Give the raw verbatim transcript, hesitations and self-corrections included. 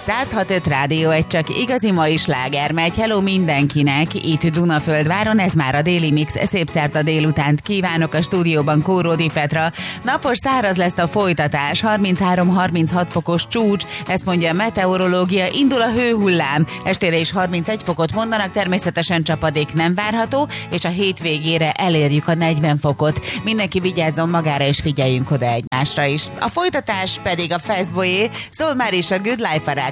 száz hat öt Rádió, egy csak igazi mai sláger megy. Hello mindenkinek, itt Dunaföldváron, ez már a Déli Mix. Szép szerda délutánt kívánok, a stúdióban Kóródi Petra. Napos, száraz lesz a folytatás, harminchárom harminchat fokos csúcs, ezt mondja a meteorológia, indul a hőhullám, estére is harmincegy fokot mondanak, természetesen csapadék nem várható, és a hétvégére elérjük a negyven fokot. Mindenki vigyázzon magára, és figyeljünk oda egymásra is. A folytatás pedig a Fastboyé, szól már is a Good Life a